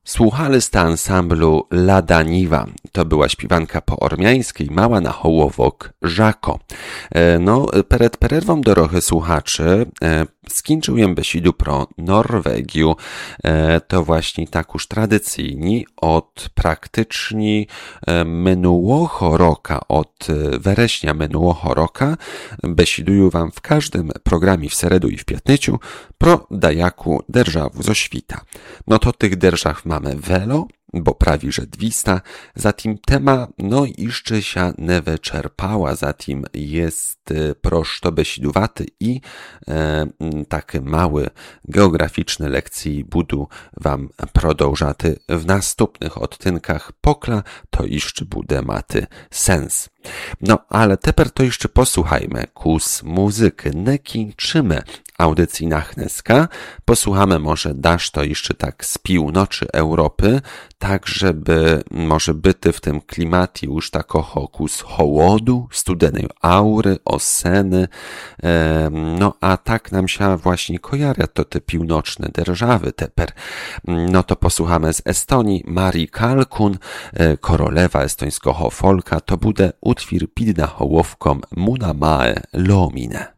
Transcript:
Słuchali z ansamblu Lada Niva. To była śpiewanka po ormiańskiej, mała na hołowok Żako. No, przed przerwą dorohy słuchaczy skończyłem besidu pro Norwegiu. To właśnie tak już tradycyjni od praktycznie minionego roka, od wereśnia minionego roka besiduję wam w każdym programie w seredu i w piatnyciu pro dajaku derżawu zo świta. No to tych derżaw mamy welo, bo prawie że 200, zatim tema no jeszcze się nie wyczerpała, zatim jest prosto besidowaty i taki mały geograficzny lekcji budu wam prodążaty w następnych odtynkach pokla, to jeszcze bude maty sens. No, ale teper to jeszcze posłuchajmy kus muzyky, nie kończymy audycji Nachneska, posłuchamy może dasz to jeszcze tak z północy Europy, tak żeby może byty w tym klimacie już takoho kus hołodu, studenej aury, oseny, no a tak nam się właśnie kojaria to te północne derżawy teper. No to posłuchamy z Estonii Mari Kalkun, korolewa estońskiego folka, to bude utwór pidna hołowką Muna Mae Loomine.